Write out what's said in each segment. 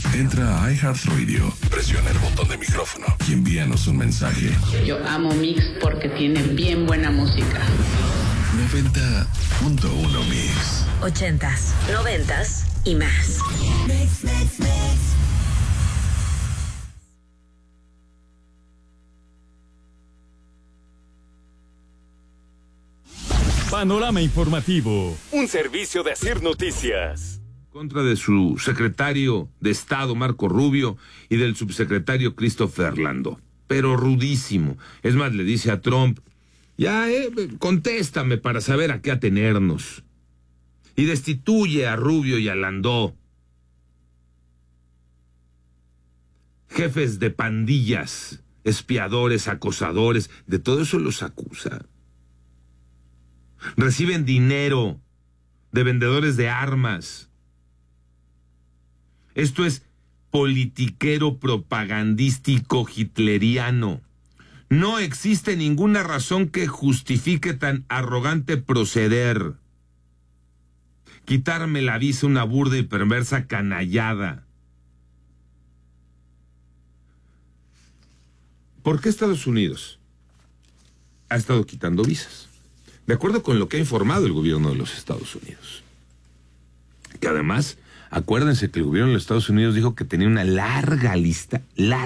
Entra a iHeartRadio, presiona el botón de micrófono y envíanos un mensaje. Yo amo Mix porque tiene bien buena música. 90.1 Mix. 80s, 90s y más. Mix, mix, mix. Panorama informativo, un servicio de Asir Noticias. Contra de su secretario de Estado, Marco Rubio, y del subsecretario Christopher Landó. Pero rudísimo. Es más, le dice a Trump, contéstame para saber a qué atenernos. Y destituye a Rubio y a Landó. Jefes de pandillas, espiadores, acosadores, de todo eso los acusa. Reciben dinero de vendedores de armas. Esto es politiquero propagandístico hitleriano. No existe ninguna razón que justifique tan arrogante proceder. Quitarme la visa, una burda y perversa canallada. ¿Por qué Estados Unidos ha estado quitando visas? De acuerdo con lo que ha informado el gobierno de los Estados Unidos. Que además, acuérdense que el gobierno de los Estados Unidos dijo que tenía una larga lista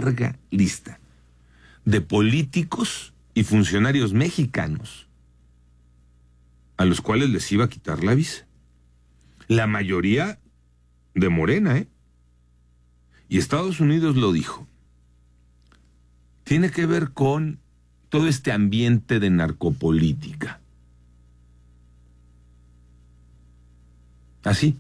de políticos y funcionarios mexicanos a los cuales les iba a quitar la visa. La mayoría de Morena, ¿eh? Y Estados Unidos lo dijo. Tiene que ver con todo este ambiente de narcopolítica. Así.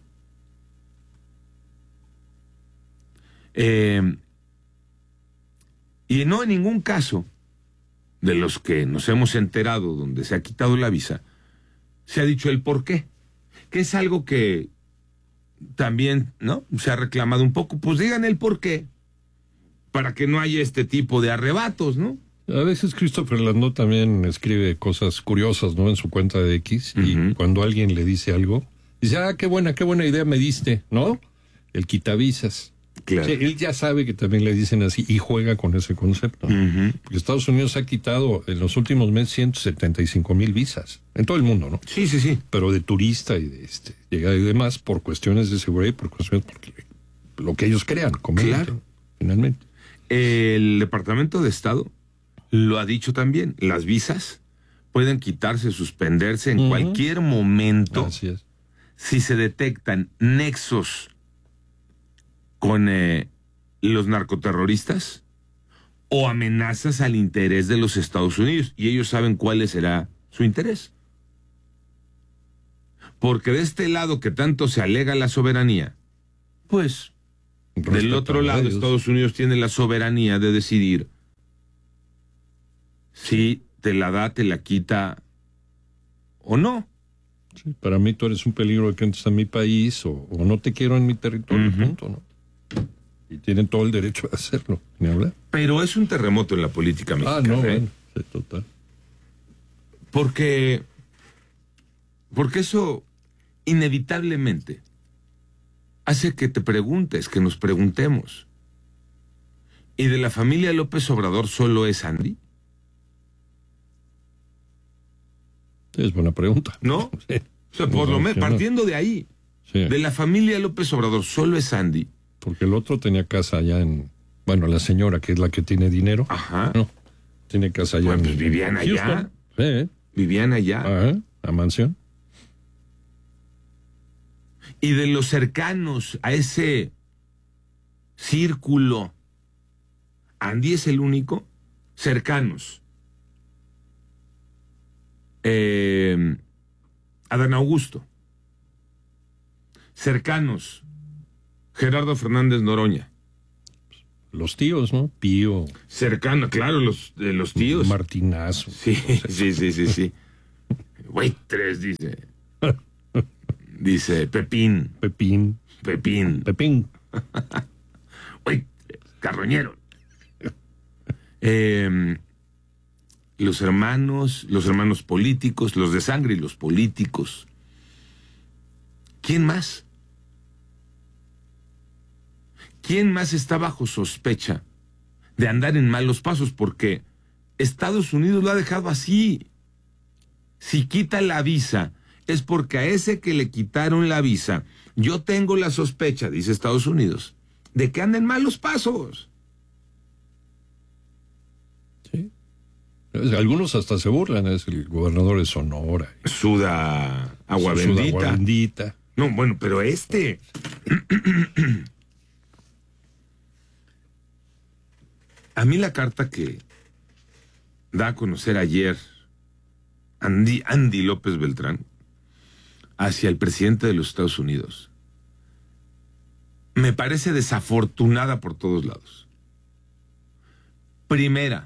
Y no en ningún caso de los que nos hemos enterado donde se ha quitado la visa, se ha dicho el por qué. Que es algo que también, ¿no?, se ha reclamado un poco. Pues digan el por qué, para que no haya este tipo de arrebatos, ¿no? A veces Christopher Landó también escribe cosas curiosas, ¿no?, en su cuenta de X, y cuando alguien le dice algo, dice, qué buena idea me diste, ¿no? El quitavisas. Claro. Sí, él ya sabe que también le dicen así y juega con ese concepto. Porque Estados Unidos ha quitado en los últimos meses 175,000 visas en todo el mundo, ¿no? Sí, sí, sí. Pero de turista y de llegada y demás por cuestiones de seguridad y por cuestiones porque lo que ellos crean, claro, finalmente. El Departamento de Estado lo ha dicho también. Las visas pueden quitarse, suspenderse en cualquier momento. Así es. Si se detectan nexos con los narcoterroristas o amenazas al interés de los Estados Unidos, y ellos saben cuál será su interés. Porque de este lado que tanto se alega la soberanía, pues del otro lado Estados Unidos tiene la soberanía de decidir si te la da, te la quita o no. Sí, para mí tú eres un peligro de que entres a mi país o no te quiero en mi territorio, punto, ¿no? Y tienen todo el derecho a hacerlo, ni hablar. Pero es un terremoto en la política mexicana. Bueno, sí, total. Porque eso inevitablemente hace que te preguntes, que nos preguntemos. ¿Y de la familia López Obrador solo es Andy? Es buena pregunta. ¿No? Sí. O sea, por lo menos, partiendo de ahí, de la familia López Obrador solo es Andy. Porque el otro tenía casa allá la señora, que es la que tiene dinero. Ajá. No, tiene casa allá pues vivían allá. Vivían allá. La mansión. Y de los cercanos a ese círculo, Andy es el único. Cercanos. Adán Augusto. Cercanos. Gerardo Fernández Noroña. Los tíos, ¿no? Pío. Cercano, claro, los tíos. Martinazo. Sí. Buitres, dice. Dice Pepín. Buitres, Carroñero. Los hermanos políticos, los de sangre y los políticos. ¿Quién más? ¿quién más está bajo sospecha de andar en malos pasos? Porque Estados Unidos lo ha dejado así. Si quita la visa, es porque a ese que le quitaron la visa, yo tengo la sospecha, dice Estados Unidos, de que anda en malos pasos. Sí. Algunos hasta se burlan, es el gobernador de Sonora. Suda agua bendita. Suda agua bendita. No, bueno, pero a mí la carta que da a conocer ayer Andy López Beltrán hacia el presidente de los Estados Unidos me parece desafortunada por todos lados. Primera,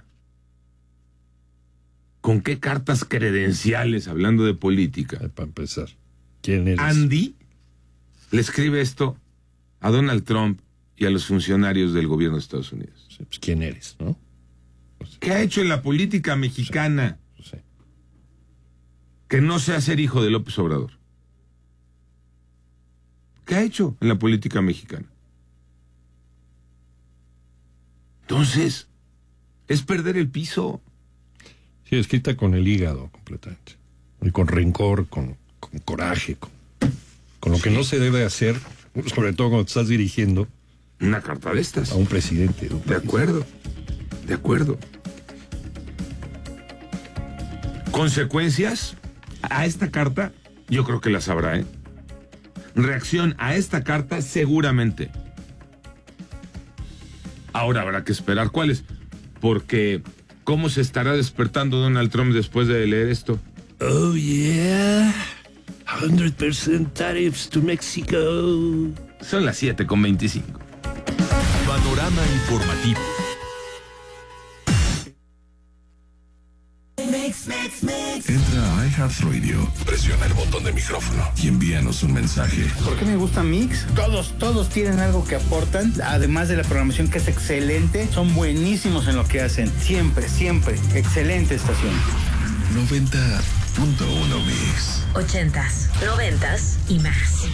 ¿con qué cartas credenciales, hablando de política? Para empezar, ¿quién eres? Andy le escribe esto a Donald Trump y a los funcionarios del gobierno de Estados Unidos. Sí, pues, ¿quién eres, no? Pues, ¿qué ha hecho en la política mexicana? Sí. Que no sea ser hijo de López Obrador. ¿Qué ha hecho en la política mexicana? Entonces, es perder el piso. Sí, escrita con el hígado completamente. Y con rencor, con coraje, con lo que no se debe hacer, sobre todo cuando te estás dirigiendo una carta de estas a un presidente. De acuerdo. Consecuencias a esta carta, yo creo que las habrá, ¿eh? Reacción a esta carta, seguramente. Ahora habrá que esperar cuáles, porque ¿cómo se estará despertando Donald Trump después de leer esto? Oh, yeah. 100% tariffs to Mexico. Son las 7:25. Panorama informativo. Entra a iHeartRadio, presiona el botón de micrófono y envíanos un mensaje. ¿Por qué me gusta Mix? Todos tienen algo que aportan, además de la programación que es excelente, son buenísimos en lo que hacen, siempre, excelente estación. 90.1 Mix. 80s, 90s y más.